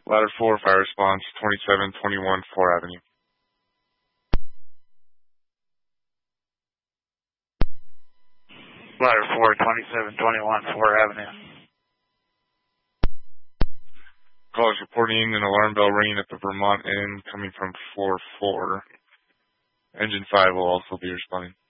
Ladder 4, fire response, 2721 4 Avenue. Ladder 4, 2721 4 Avenue. Callers reporting an alarm bell ringing at the Vermont Inn coming from floor 4. Engine 5 will also be responding.